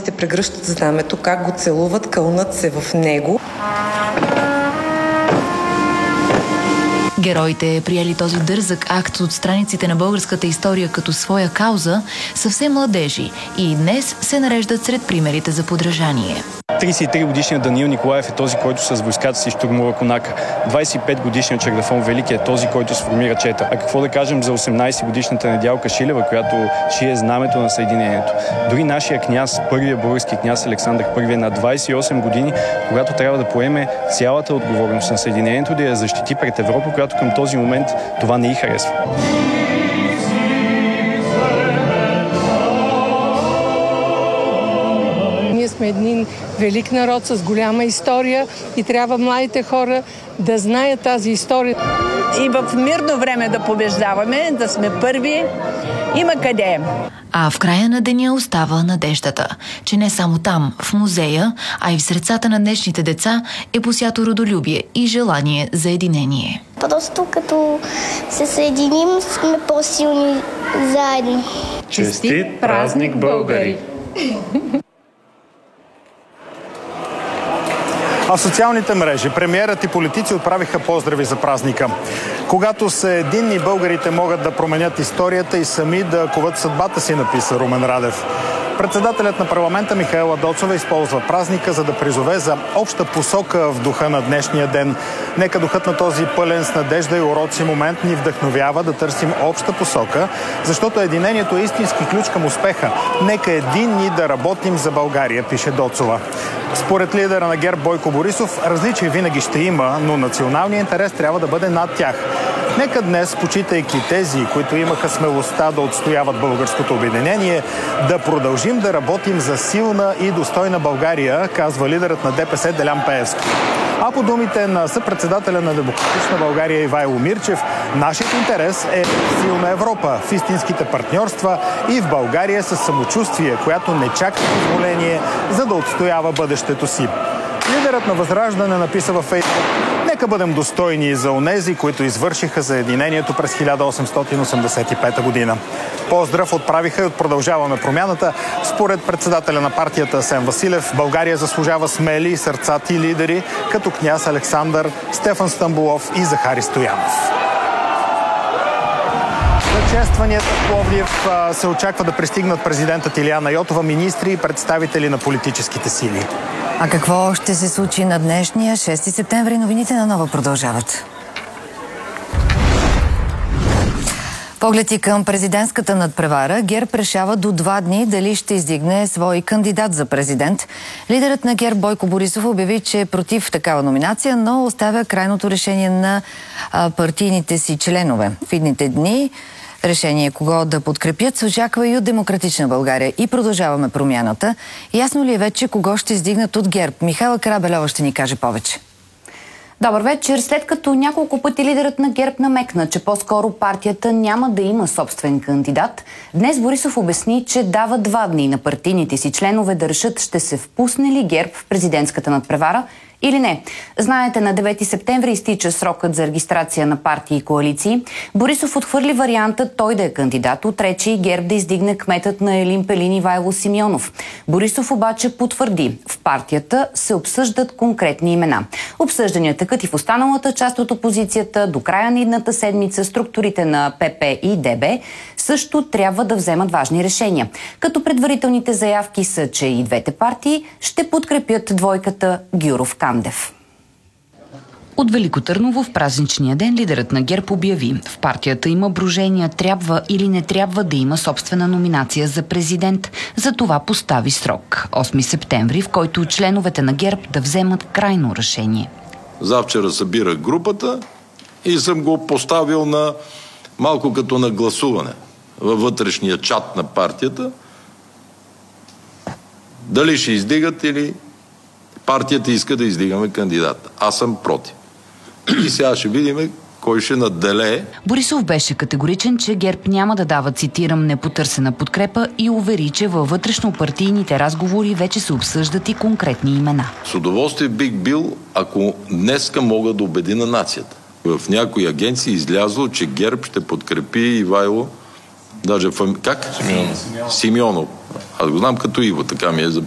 сънародниците прегръщат знамето, как го целуват, кълнат се в него. Героите, приели този дързък акт от страниците на българската история като своя кауза, са все младежи и днес се нареждат сред примерите за подражание. 33-годишният Даниил Николаев е този, който с войската си щурмува Конака. 25-годишният Чардафон Велики е този, който сформира Чета. А какво да кажем за 18-годишната Недялка Шилева, която шие знамето на Съединението? Дори нашия княз, първият български княз Александър I, на 28 години, когато трябва да поеме цялата отговорност на Съединението, да я защити пред Европа, която към този момент това не й харесва. Ние сме един велик народ с голяма история и трябва младите хора да знаят тази история. И в мирно време да побеждаваме, да сме първи, има къде. А в края на деня остава надеждата, че не само там, в музея, а и в сърцата на днешните деца е посято родолюбие и желание за единение. Просто като се съединим, сме по-силни заедно. Честит празник, българи! А в социалните мрежи премиерът и политици отправиха поздрави за празника. Когато са единни, българите могат да променят историята и сами да коват съдбата си, написа Румен Радев. Председателят на парламента Михаела Доцова използва празника, за да призове за обща посока в духа на днешния ден. Нека духът на този пълен с надежда и уроци момент ни вдъхновява да търсим обща посока, защото единението е истински ключ към успеха. Нека единни да работим за България, пише Доцова. Според лидера на ГЕРБ Бойко Борисов, различия винаги ще има, но националният интерес трябва да бъде над тях. Нека днес, почитайки тези, които имаха смелостта да отстояват българското обединение, да продължим да работим за силна и достойна България, казва лидерът на ДПС Делян Пеевски. А по думите на съпредседателя на Демократична България Ивайло Мирчев, нашият интерес е в силна Европа, в истинските партньорства и в България с самочувствие, която не чака позволение, за да отстоява бъдещето си. Лидерът на Възраждане написа във Фейсбук: нека бъдем достойни за онези, които извършиха заединението през 1885 година. Поздрав отправиха и от Продължаваме промяната. Според председателя на партията Асен Василев, България заслужава смели и сърцати лидери, като княз Александър, Стефан Стамболов и Захари Стоянов. За честванията в Пловдив се очаква да пристигнат президентът Илияна Йотова, министри и представители на политическите сили. А какво ще се случи на днешния 6 септември? Новините на Нова продължават. Погледи към президентската надпревара, ГЕРБ решава до 2 дни дали ще издигне свой кандидат за президент. Лидерът на ГЕРБ Бойко Борисов обяви, че е против такава номинация, но оставя крайното решение на партийните си членове. В идните дни решение кого да подкрепят се очаква и от Демократична България и Продължаваме промяната. Ясно ли е вече кого ще издигнат от ГЕРБ? Михайла Карабельова ще ни каже повече. Добър вечер. След като няколко пъти лидерът на ГЕРБ намекна, че по-скоро партията няма да има собствен кандидат, днес Борисов обясни, че дава 2 дни на партийните си членове да решат ще се впусне ли ГЕРБ в президентската надпревара или не. Знаете, на 9 септември изтича срокът за регистрация на партии и коалиции. Борисов отхвърли варианта той да е кандидат, отрече и ГЕРБ да издигне кметът на Елин Пелин Ивайло Симеонов. Борисов обаче потвърди, в партията се обсъждат конкретни имена. Обсъждания тъкат и в останалата част от опозицията. До края на идната седмица структурите на ПП и ДБ също трябва да вземат важни решения. Като предварителните заявки са, че и двете партии ще подкрепят двойката Гюров-Кандев. От Велико Търново в празничния ден лидерът на ГЕРБ обяви: в партията има брожения, трябва или не трябва да има собствена номинация за президент. За това постави срок – 8 септември, в който членовете на ГЕРБ да вземат крайно решение. Завчера събирах групата и съм го поставил на малко като на гласуване във вътрешния чат на партията. Дали ще издигат или партията иска да издигаме кандидата. Аз съм против. И сега ще видим кой ще надделее. Борисов беше категоричен, че ГЕРБ няма да дава, цитирам, непотърсена подкрепа и увери, че във вътрешно-партийните разговори вече се обсъждат и конкретни имена. С удоволствие бих бил, ако днеска мога да убедя нацията. В някои агенции излязло, че ГЕРБ ще подкрепи Ивайло, даже как? Симеонов. Аз го знам като Иво, така ми е